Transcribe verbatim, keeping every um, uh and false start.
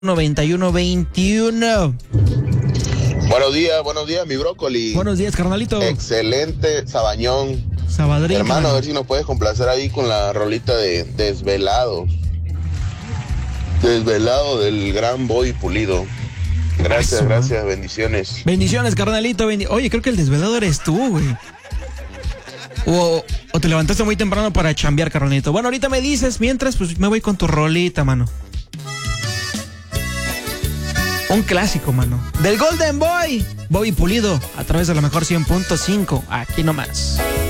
noventa y uno veintiuno. Buenos días, buenos días, mi brócoli. Buenos días, carnalito. Excelente sabañón. Sabadrín. Hermano, a ver si nos puedes complacer ahí con la rolita de Desvelados. Desvelado del gran Boy Pulido. Gracias, Eso, gracias, bendiciones. Bendiciones, carnalito. Bendi- Oye, creo que el desvelado eres tú, güey. O, o te levantaste muy temprano para chambear, carnalito. Bueno, ahorita me dices, mientras, pues me voy con tu rolita, mano. Un clásico, mano. Del Golden Boy. Bobby Pulido, a través de la mejor cien punto cinco. Aquí nomás.